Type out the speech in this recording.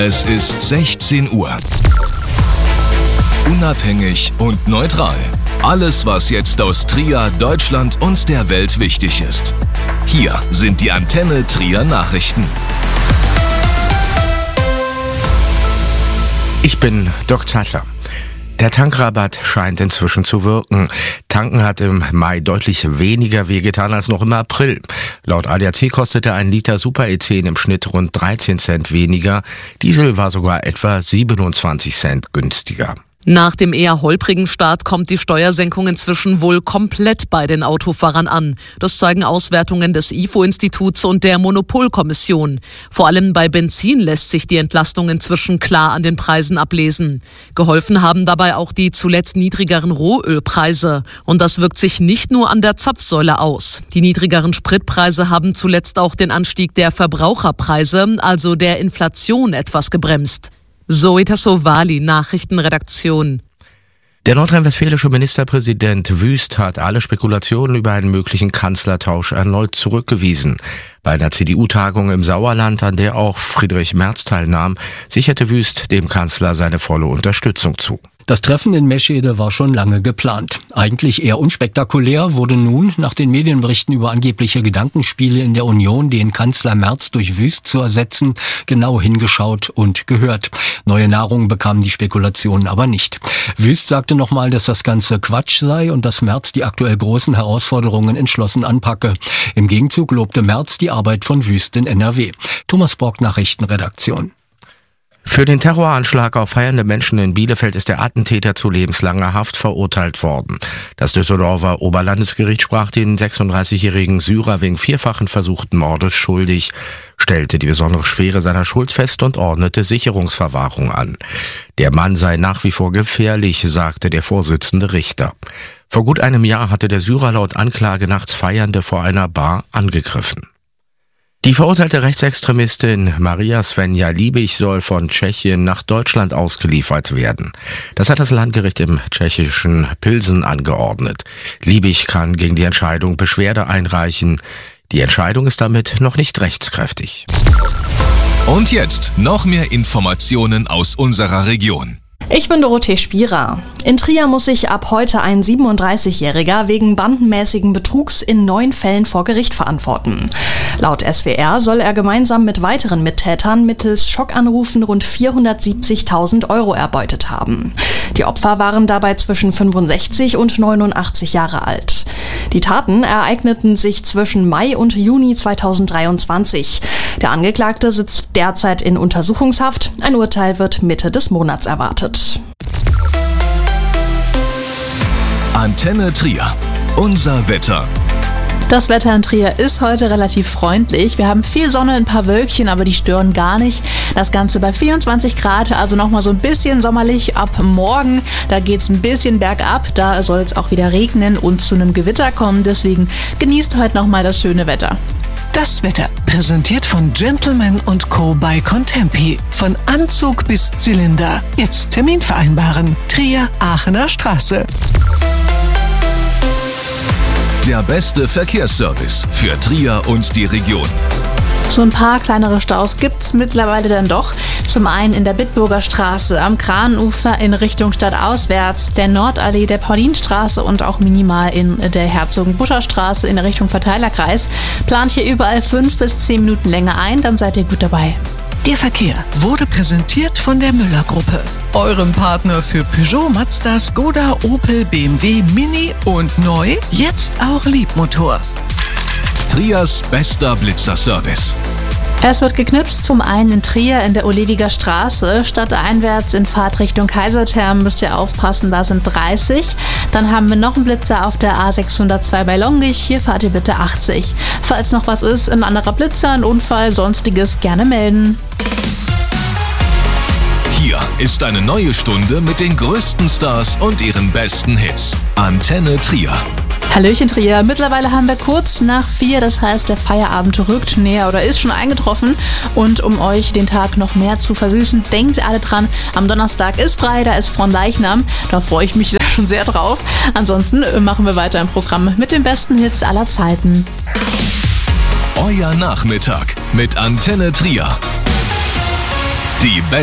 Es ist 16 Uhr. Unabhängig und neutral. Alles, was jetzt aus Trier, Deutschland und der Welt wichtig ist. Hier sind die Antenne Trier Nachrichten. Ich bin Dirk Zeitler. Der Tankrabatt scheint inzwischen zu wirken. Tanken hat im Mai deutlich weniger wehgetan als noch im April. Laut ADAC kostete ein Liter Super-E10 im Schnitt rund 13 Cent weniger. Diesel war sogar etwa 27 Cent günstiger. Nach dem eher holprigen Start kommt die Steuersenkung inzwischen wohl komplett bei den Autofahrern an. Das zeigen Auswertungen des IFO-Instituts und der Monopolkommission. Vor allem bei Benzin lässt sich die Entlastung inzwischen klar an den Preisen ablesen. Geholfen haben dabei auch die zuletzt niedrigeren Rohölpreise. Und das wirkt sich nicht nur an der Zapfsäule aus. Die niedrigeren Spritpreise haben zuletzt auch den Anstieg der Verbraucherpreise, also der Inflation, etwas gebremst. Zoe Tassovali, Nachrichtenredaktion. Der nordrhein-westfälische Ministerpräsident Wüst hat alle Spekulationen über einen möglichen Kanzlertausch erneut zurückgewiesen. Bei einer CDU-Tagung im Sauerland, an der auch Friedrich Merz teilnahm, sicherte Wüst dem Kanzler seine volle Unterstützung zu. Das Treffen in Meschede war schon lange geplant. Eigentlich eher unspektakulär wurde nun, nach den Medienberichten über angebliche Gedankenspiele in der Union, den Kanzler Merz durch Wüst zu ersetzen, genau hingeschaut und gehört. Neue Nahrung bekamen die Spekulationen aber nicht. Wüst sagte nochmal, dass das Ganze Quatsch sei und dass Merz die aktuell großen Herausforderungen entschlossen anpacke. Im Gegenzug lobte Merz die Arbeit von Wüst in NRW. Thomas Borg, Nachrichtenredaktion. Für den Terroranschlag auf feiernde Menschen in Bielefeld ist der Attentäter zu lebenslanger Haft verurteilt worden. Das Düsseldorfer Oberlandesgericht sprach den 36-jährigen Syrer wegen vierfachen versuchten Mordes schuldig, stellte die besondere Schwere seiner Schuld fest und ordnete Sicherungsverwahrung an. Der Mann sei nach wie vor gefährlich, sagte der Vorsitzende Richter. Vor gut einem Jahr hatte der Syrer laut Anklage nachts Feiernde vor einer Bar angegriffen. Die verurteilte Rechtsextremistin Maria Svenja Liebig soll von Tschechien nach Deutschland ausgeliefert werden. Das hat das Landgericht im tschechischen Pilsen angeordnet. Liebig kann gegen die Entscheidung Beschwerde einreichen. Die Entscheidung ist damit noch nicht rechtskräftig. Und jetzt noch mehr Informationen aus unserer Region. Ich bin Dorothee Spierer. In Trier muss sich ab heute ein 37-Jähriger wegen bandenmäßigen Betrugs in 9 Fällen vor Gericht verantworten. Laut SWR soll er gemeinsam mit weiteren Mittätern mittels Schockanrufen rund 470.000 € erbeutet haben. Die Opfer waren dabei zwischen 65 und 89 Jahre alt. Die Taten ereigneten sich zwischen Mai und Juni 2023. Der Angeklagte sitzt derzeit in Untersuchungshaft. Ein Urteil wird Mitte des Monats erwartet. Antenne Trier. Unser Wetter. Das Wetter in Trier ist heute relativ freundlich. Wir haben viel Sonne, ein paar Wölkchen, aber die stören gar nicht. Das Ganze bei 24 Grad, also nochmal so ein bisschen sommerlich. Ab morgen, da geht's ein bisschen bergab. Da soll es auch wieder regnen und zu einem Gewitter kommen. Deswegen genießt heute nochmal das schöne Wetter. Das Wetter, präsentiert von Gentleman & Co. bei Contempi. Von Anzug bis Zylinder. Jetzt Termin vereinbaren. Trier, Aachener Straße. Der beste Verkehrsservice für Trier und die Region. So ein paar kleinere Staus gibt's mittlerweile dann doch. Zum einen in der Bitburger Straße, am Kranenufer in Richtung stadtauswärts, der Nordallee, der Paulinstraße und auch minimal in der Herzogenbuscher Straße in Richtung Verteilerkreis. Plant hier überall 5 bis 10 Minuten länger ein, dann seid ihr gut dabei. Der Verkehr wurde präsentiert von der Müller-Gruppe, eurem Partner für Peugeot, Mazda, Skoda, Opel, BMW, Mini und neu, jetzt auch Liebmotor. Triers bester Blitzerservice. Es wird geknipst, zum einen in Trier in der Olewiger Straße. Stadteinwärts in Fahrtrichtung Kaisertherm müsst ihr aufpassen, da sind 30. Dann haben wir noch einen Blitzer auf der A602 bei Longich, hier fahrt ihr bitte 80. Falls noch was ist, ein anderer Blitzer, ein Unfall, sonstiges gerne melden. Hier ist eine neue Stunde mit den größten Stars und ihren besten Hits. Antenne Trier. Hallöchen Trier, mittlerweile haben wir kurz nach 4, das heißt der Feierabend rückt näher oder ist schon eingetroffen. Und um euch den Tag noch mehr zu versüßen, denkt alle dran, am Donnerstag ist frei, da ist Fronleichnam, da freue ich mich schon sehr drauf. Ansonsten machen wir weiter im Programm mit den besten Hits aller Zeiten. Euer Nachmittag mit Antenne Trier. Die